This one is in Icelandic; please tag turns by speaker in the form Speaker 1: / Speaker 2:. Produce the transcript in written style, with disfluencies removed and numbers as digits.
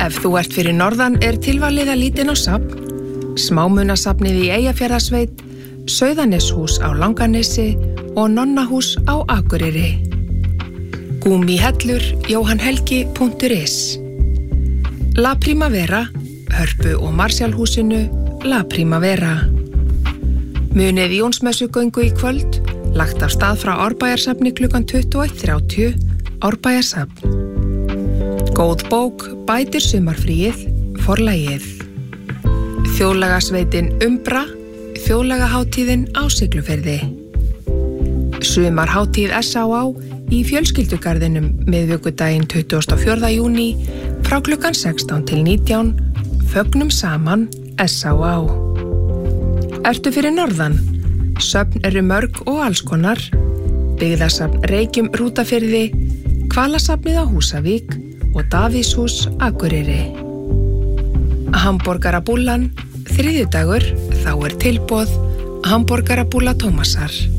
Speaker 1: Ef þú ert fyrir norðan tilvalið að líta inn á safn, Smámunasafnið í Eyjafjarðarsveit, Sauðaneshús á Langanesi og Nonnahús á Akureyri. Gúmíhellur, johanhelgi.is. La Primavera, Hörpu og Marsjálhúsinu, La Primavera. Munið Jónsmessugöngu í kvöld, lagt af stað frá Árbæjarsafni klukkan 21:30, Árbæjarsafn. Góð bók bætir sumarfríið, Forlagið. Þjóðlagasveitin Umbra, Þjóðlagahátíðin á Siglufirði. Sumarhátíð SÁÁ í fjölskyldugarðinum miðvikudaginn 24. júní frá klukkan 16 til 19, fögnum saman SÁÁ. Ertu fyrir norðan? Söfn eru mörg og allskonar. Byggðasafn Reykjum Rútafirði, Hvalasafnið á Húsavík og Davíðshús Akureyri. Hamborgarabúllan, þriðjudagur, þá tilboð Hamborgarabúlla Tómasar.